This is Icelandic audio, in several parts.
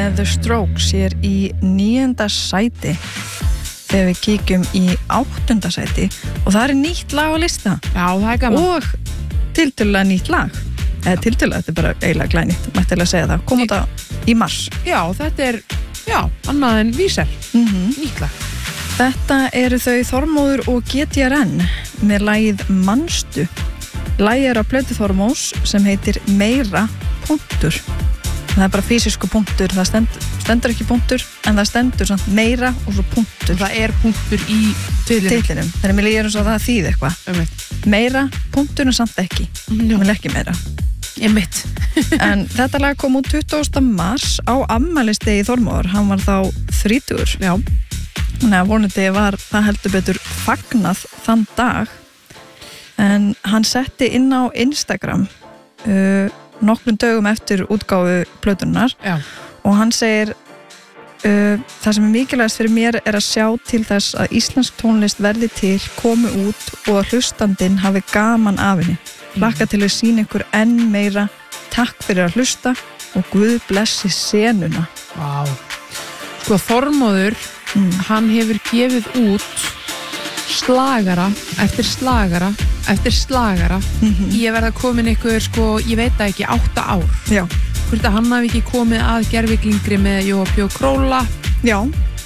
með The Strokes hér í 9. sæti þegar við kíkjum í 8. sæti og það er nýtt lag á lista. Já, það er gaman. Og tiltölulega nýtt lag. Eða tiltölulega, þetta er bara eiginlega glænýtt, mættilega segja það. Kom þetta í mars. Já, þetta er, annað en Víser. Nýtt lag. Þetta eru þau Þormóður og GTRN með lagið Manstu. Lagið er á plötu Þormós sem heitir Meira punktur. Það er bara fysisku punktur, það stendur ekki punktur en það stendur samt meira og svo punktur. Það er punktur í titlinum. Þannig að mér líður eins og það þýði eitthvað. Meira punktur en samt ekki. Ég vil ekki meira. En þetta lag kom út 20. mars á afmælistegi Þormóður. Hann var þá 30. Já. Þannig að vonandi var það heldur betur fagnað þann dag. En hann setti inn á Instagram nokkrum dögum eftir útgáfu plötunnar og hann segir það sem er mikilvægast fyrir mér er að sjá til þess að íslensk tónlist verði til, komi út og að hlustandinn hafi gaman af henni. Hlakka til að sýna ykkur enn meira. Takk fyrir að hlusta og Guð blessi senuna. Vá. Sko Þormóður, hann hefur gefið út slagara eftir slagara eftir slagara. Ég verða komin ykkur, sko, ég veit það ekki, 8 ár. Já. Hvort að hann hafi ekki komið að gerviglingri með Jóa Pjó Króla. Já.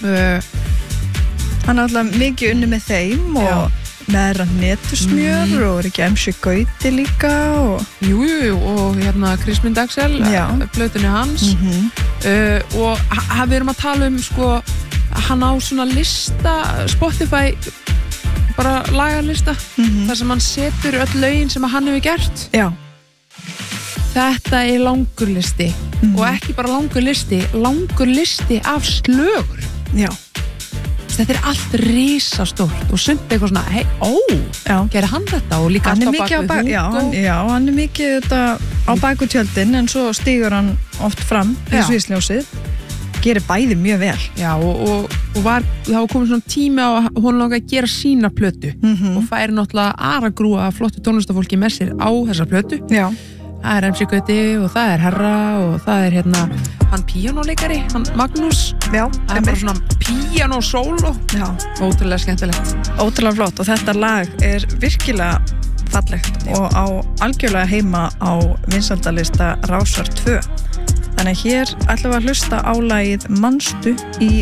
Hann alltaf mikið unni með þeim og með Netusmjör og er ekki MC Gauti líka og... Jú, og hérna Krismund Axel, plötunni hans. Og við erum að tala um, sko, hann á svona lista, Spotify bara lagarlista, þar sem hann setur öll lögin sem hann hefur gert. Já. Þetta er langur listi og ekki bara langur listi af slögur. Já. Þetta er allt risastórt og sumt eitthvað svona, gerði hann þetta og líka alltaf bak við Hugo. Já, hann er mikið þetta á baku tjöldin en svo stígur hann oft fram í sviðsljósið. Gerir bæði mjög vel. Já, og það var komið svona tími á að hún langaði að gera sína plötu og færi náttúrulega aragrúa flottu tónlistafólki með sér á þessa plötu. Já. Það er MC Gauti og það er Herra og það er hérna hann píanóleikari, hann Magnús. Já. Það er bara svona píanósóló. Já. Ótrúlega skemmtilegt. Ótrúlega flott og þetta lag er virkilega fallegt og á algjörlega heima á vinsældalista Rásar 2. Þannig að hér ætlum við að hlusta á lagið Manstu í